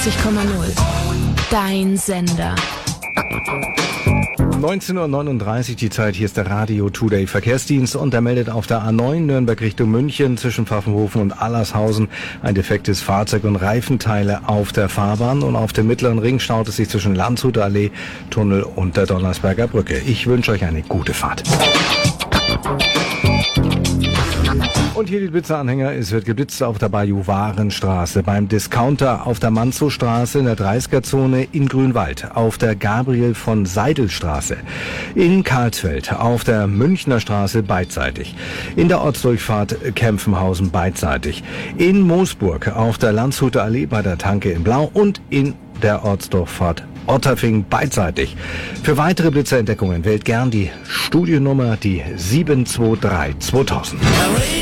Dein Sender. 19:39 Uhr die Zeit, hier ist der Radio Today Verkehrsdienst und er meldet auf der A9 Nürnberg Richtung München zwischen Pfaffenhofen und Allershausen ein defektes Fahrzeug und Reifenteile auf der Fahrbahn und auf dem mittleren Ring staut es sich zwischen Landshuter Allee, Tunnel und der Donnersberger Brücke. Ich wünsche euch eine gute Fahrt. Und hier die Blitzeranhänger, es wird geblitzt auf der Bajuwarenstraße, beim Discounter auf der Manzowstraße, in der 30er-Zone in Grünwald, auf der Gabriel von Seidel-Straße, in Karlsfeld, auf der Münchner Straße beidseitig, in der Ortsdurchfahrt Kempfenhausen beidseitig, in Moosburg, auf der Landshuter Allee bei der Tanke in Blau und in der Ortsdurchfahrt Otterfing beidseitig. Für weitere Blitzerentdeckungen wählt gern die Studionnummer, die 723 2000.